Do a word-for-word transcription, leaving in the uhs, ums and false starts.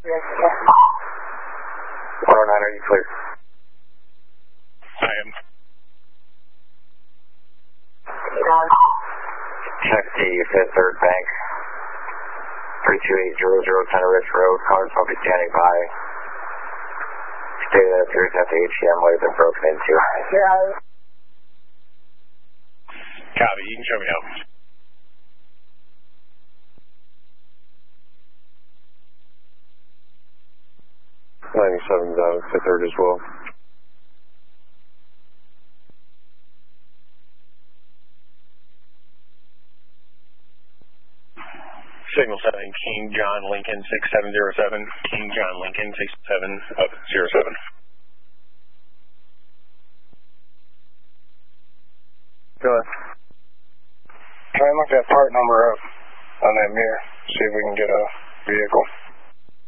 one oh nine, are you clear? I am. Check the Fifth Third Bank. three two eight zero zero Center Ridge Road. Cars will be standing by. State that appears at the A T M might have been broken into. Yeah. Copy, you can show me now. ninety-seven's out of Fifth Third as well. Signal seven, King John Lincoln six seven zero seven. King John Lincoln six seven of zero seven. Go ahead. Try and look that part number up on that mirror. See if we can get a vehicle.